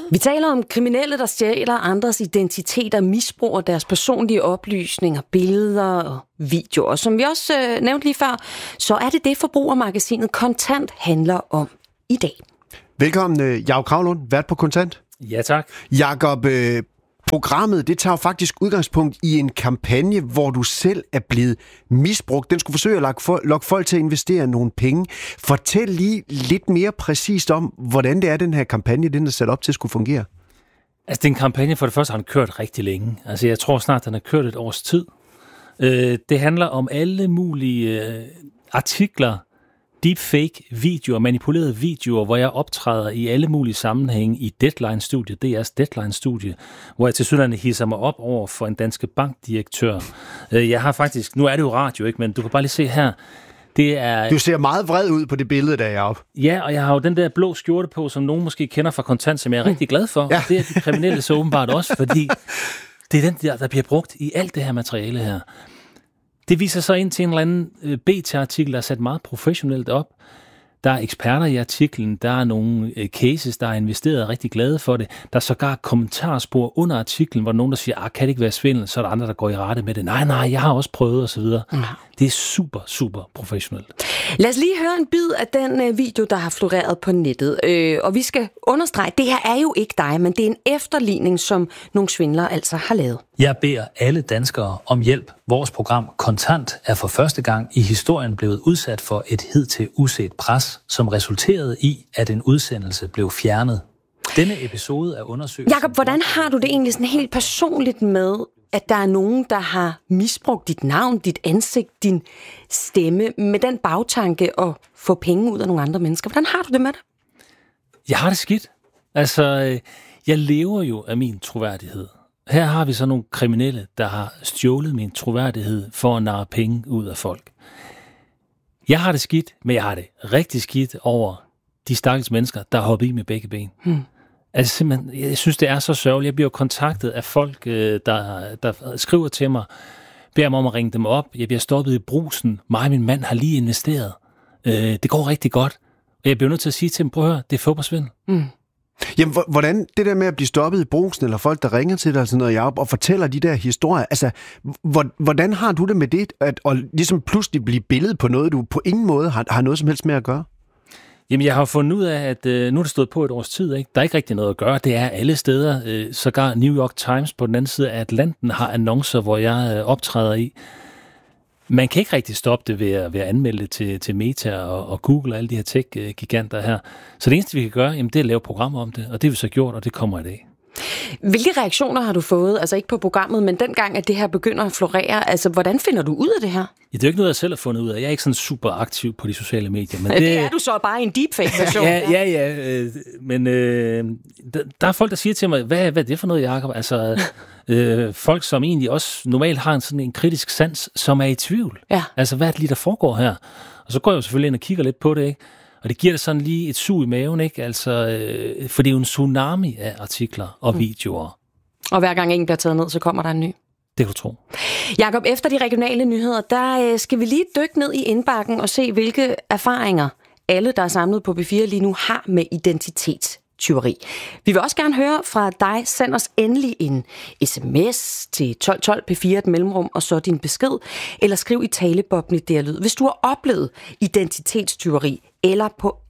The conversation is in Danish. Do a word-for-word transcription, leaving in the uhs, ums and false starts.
Vi taler om kriminelle, der stjæler andres identiteter, misbruger deres personlige oplysninger, billeder og videoer. Og som vi også øh, nævnte lige før, så er det det, Forbrugermagasinet Kontant handler om i dag. Velkommen, Jakob Kravlund, vært på Kontant. Ja, tak. Jakob, øh, programmet det tager faktisk udgangspunkt i en kampagne, hvor du selv er blevet misbrugt. Den skulle forsøge at lokke, for, lokke folk til at investere nogle penge. Fortæl lige lidt mere præcist om, hvordan det er, den her kampagne, den er sat op til at skulle fungere. Altså, den kampagne, for det første har den kørt rigtig længe. Altså, jeg tror snart, den har kørt et års tid. Øh, det handler om alle mulige øh, artikler, deepfake videoer, manipulerede videoer, hvor jeg optræder i alle mulige sammenhænge i Deadline-studiet, D R's Deadline-studie, hvor jeg tilsyneladende hisser mig op over for en Danske Bank-direktør. Jeg har faktisk, nu er det jo radio, ikke, men du kan bare lige se her, det er... Du ser meget vred ud på det billede, der er oppe. Ja, og jeg har jo den der blå skjorte på, som nogen måske kender fra Kontant, som jeg er rigtig glad for. Ja. Og det er de kriminelle så åbenbart også, fordi det er den der, der bliver brugt i alt det her materiale her. Det viser så ind til en eller anden B T-artikel, der er sat meget professionelt op. Der er eksperter i artiklen, der er nogle cases, der er investeret og rigtig glade for det. Der er sågar kommentarspor under artiklen, hvor nogen der siger, ah, kan det ikke være svindel? Så er der andre, der går i rette med det. Nej, nej, jeg har også prøvet osv. Mm. Det er super, super professionelt. Lad os lige høre en bid af den video, der har floreret på nettet. Øh, og vi skal understrege, det her er jo ikke dig, men det er en efterligning, som nogle svindlere altså har lavet. Jeg beder alle danskere om hjælp. Vores program Kontant er for første gang i historien blevet udsat for et hidtil uset pres, som resulterede i, at en udsendelse blev fjernet. Denne episode er undersøgt... Jakob, hvordan har du det egentlig sådan helt personligt med, at der er nogen, der har misbrugt dit navn, dit ansigt, din stemme, med den bagtanke at få penge ud af nogle andre mennesker? Hvordan har du det med det? Jeg har det skidt. Altså, jeg lever jo af min troværdighed. Her har vi så nogle kriminelle, der har stjålet min troværdighed for at narre penge ud af folk. Jeg har det skidt, men jeg har det rigtig skidt over de stakkels mennesker, der har hoppet i med begge ben. Hmm. Altså simpelthen, jeg synes, det er så sørgeligt. Jeg bliver kontaktet af folk, der, der skriver til mig, beder mig om at ringe dem op. Jeg bliver stoppet i Brugsen. Mig og min mand har lige investeret. Det går rigtig godt. Og jeg bliver nødt til at sige til dem, prøv at høre, det er fodboldsvindel. Hmm. Jamen, hvordan det der med at blive stoppet i Brugsen, eller folk, der ringer til dig og sådan noget, Jacob, og fortæller de der historier, altså, hvordan har du det med det, at, at ligesom pludselig blive billedet på noget, du på ingen måde har, har noget som helst med at gøre? Jamen, jeg har fundet ud af, at øh, nu er det stået på et års tid, ikke? Der er ikke rigtig noget at gøre. Det er alle steder. Øh, sågar New York Times på den anden side af Atlanten har annoncer, hvor jeg øh, optræder i. Man kan ikke rigtig stoppe det ved at, ved at anmelde det til, til Meta og, og Google og alle de her tech-giganter her. Så det eneste, vi kan gøre, jamen, det er at lave programmer om det, og det har vi så gjort, og det kommer i dag. Hvilke reaktioner har du fået, altså ikke på programmet, men dengang, at det her begynder at florere, altså hvordan finder du ud af det her? Ja, det er jo ikke noget, jeg selv har fundet ud af. Jeg er ikke sådan super aktiv på de sociale medier. Men det, det er du så bare i en deepfake-version. ja, ja, ja, øh, men øh, der, der er folk, der siger til mig, hvad, hvad er det for noget, Jacob? Altså, øh, folk, som egentlig også normalt har en sådan en kritisk sans, som er i tvivl. Ja. Altså, hvad er det lige, der foregår her? Og så går jeg jo selvfølgelig ind og kigger lidt på det, ikke? Og det giver det sådan lige et sug i maven, ikke? Altså, øh, for det er jo en tsunami af artikler og videoer. Og hver gang en bliver taget ned, så kommer der en ny. Det kan du tro. Jakob, efter de regionale nyheder, der øh, skal vi lige dykke ned i indbakken og se, hvilke erfaringer alle, der er samlet på B fire lige nu, har med identitetstyveri. Vi vil også gerne høre fra dig. Send os endelig en sms til tolv tolv P fire, et mellemrum, og så din besked, eller skriv i taleboblen i D R Lyd, hvis du har oplevet identitetstyveri, eller på